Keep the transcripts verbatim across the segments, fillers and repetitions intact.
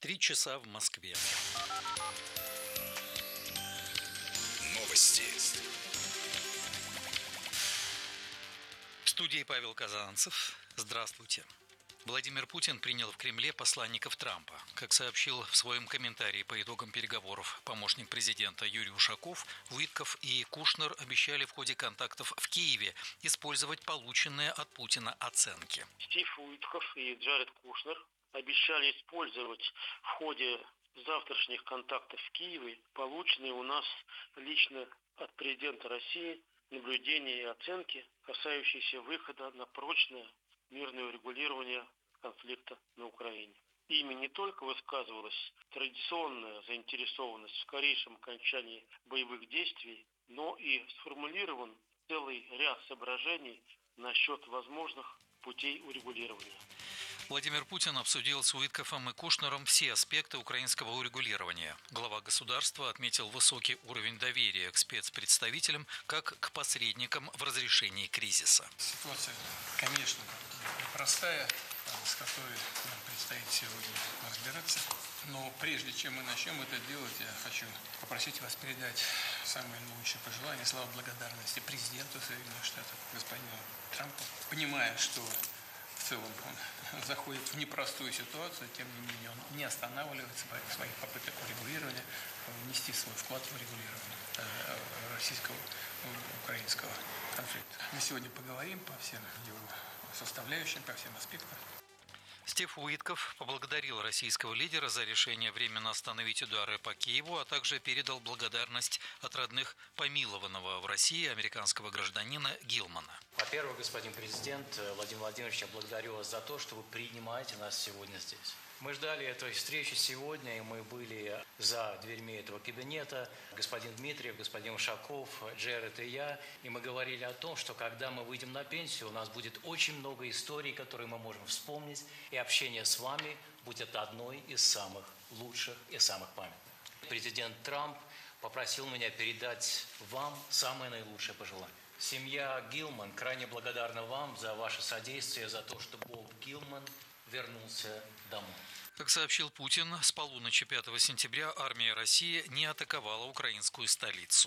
Три часа в Москве. Новости. В студии Павел Казанцев. Здравствуйте. Владимир Путин принял в Кремле посланников Трампа. Как сообщил в своем комментарии по итогам переговоров помощник президента Юрий Ушаков, Уитков и Кушнер обещали в ходе контактов в Киеве использовать полученные от Путина оценки. Стив Уитков и Джаред Кушнер обещали использовать в ходе завтрашних контактов в Киеве полученные у нас лично от президента России наблюдения и оценки, касающиеся выхода на прочное мирное урегулирование конфликта на Украине. Ими не только высказывалась традиционная заинтересованность в скорейшем окончании боевых действий, но и сформулирован целый ряд соображений насчет возможных путей урегулирования. Владимир Путин обсудил с Уитковым и Кушнером все аспекты украинского урегулирования. Глава государства отметил высокий уровень доверия к спецпредставителям как к посредникам в разрешении кризиса. Ситуация, конечно, непростая, с которой нам предстоит сегодня разбираться. Но прежде чем мы начнем это делать, я хочу попросить вас передать самые наилучшие пожелания, слова благодарности президенту Соединенных Штатов, господину Трампу, понимая, что в целом он заходит в непростую ситуацию, тем не менее он не останавливается в своих попытках урегулирования, внести свой вклад в урегулирование российско-украинского конфликта. Мы сегодня поговорим по всем его составляющим, по всем аспектам. Стив Уитков поблагодарил российского лидера за решение временно остановить удары по Киеву, а также передал благодарность от родных помилованного в России американского гражданина Гилмана. Во-первых, господин президент Владимир Владимирович, я благодарю вас за то, что вы принимаете нас сегодня здесь. Мы ждали этой встречи сегодня, и мы были за дверьми этого кабинета. Господин Дмитриев, господин Ушаков, Джеред и я. И мы говорили о том, что когда мы выйдем на пенсию, у нас будет очень много историй, которые мы можем вспомнить. И общение с вами будет одной из самых лучших и самых памятных. Президент Трамп попросил меня передать вам самое наилучшее пожелание. Семья Гилман крайне благодарна вам за ваше содействие, за то, что Боб Гилман вернулся домой. Как сообщил Путин, с полуночи пятого сентября армия России не атаковала украинскую столицу.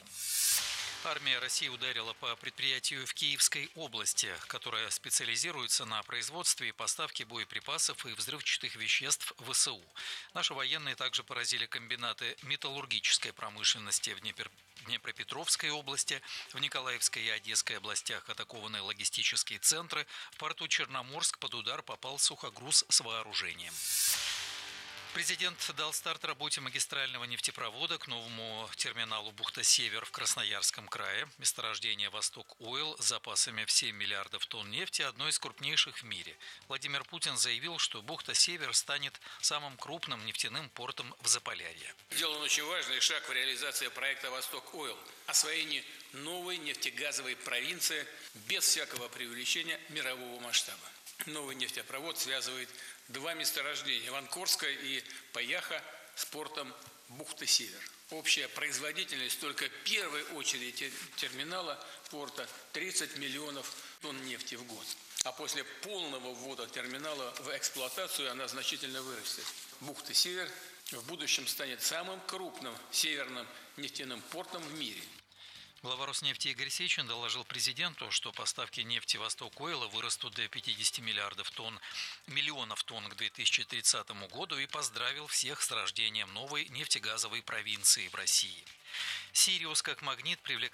Армия России ударила по предприятию в Киевской области, которое специализируется на производстве и поставке боеприпасов и взрывчатых веществ ВСУ. Наши военные также поразили комбинаты металлургической промышленности в Днепр... Днепропетровской области, в Николаевской и Одесской областях атакованы логистические центры, в порту Черноморск под удар попал сухогруз с вооружением. Президент дал старт работе магистрального нефтепровода к новому терминалу «Бухта-Север» в Красноярском крае. Месторождение «Восток Ойл» с запасами в семь миллиардов тонн нефти – одно из крупнейших в мире. Владимир Путин заявил, что «Бухта-Север» станет самым крупным нефтяным портом в Заполярье. Сделан очень важный шаг в реализации проекта «Восток Ойл» – освоение новой нефтегазовой провинции без всякого преувеличения мирового масштаба. Новый нефтепровод связывает два месторождения – Ванкорское и Паяха с портом Бухта-Север. Общая производительность только первой очереди терминала порта тридцать миллионов тонн нефти в год. А после полного ввода терминала в эксплуатацию она значительно вырастет. Бухта-Север в будущем станет самым крупным северным нефтяным портом в мире. Глава Роснефти Игорь Сечин доложил президенту, что поставки нефти «Восток Ойла» вырастут до пятидесяти миллиардов тонн, миллионов тонн к две тысячи тридцатому году и поздравил всех с рождением новой нефтегазовой провинции в России. «Сириус» как магнит привлекает